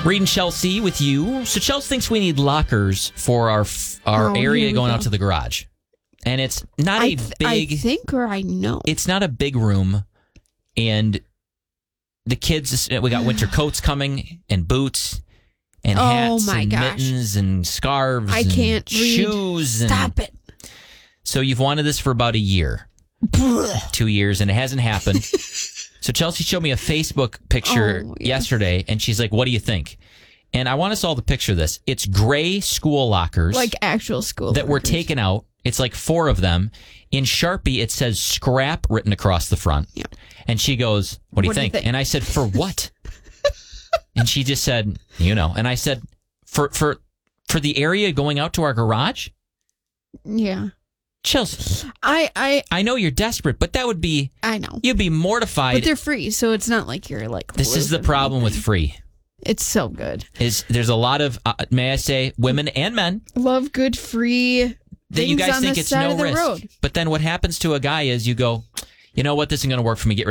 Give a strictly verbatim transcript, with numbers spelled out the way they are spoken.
Reed and Chelsea with you. So Chelsea thinks we need lockers for our our Oh, area here we going go. out to the garage. And it's not I a th- big... I think or I know. It's not a big room. And the kids... We got winter coats coming and boots and Oh, hats my and gosh. mittens and scarves I and can't read. shoes. And Stop it. So you've wanted this for about a year. Two years, and it hasn't happened. So Chelsea showed me a Facebook picture Oh, yeah. yesterday, and she's like, what do you think? And I want us all to picture this. It's gray school lockers Like actual school. that were lockers. taken out. It's like four of them. In Sharpie, it says scrap written across the front. Yeah. And she goes, what do you What do you think? think? And I said, for what? And she just said, you know. And I said, for for for the area going out to our garage? Yeah. Chelsea, I I I know you're desperate, but that would be, I know. you'd be mortified. But they're free, so it's not like you're like. This is the losing problem with anything. free. It's so good. Is there's a lot of, uh, may I say, women and men Love good free. that you things guys on think the it's side no of the risk. road. But then what happens to a guy is you go, you know what, this isn't going to work for me. Get rid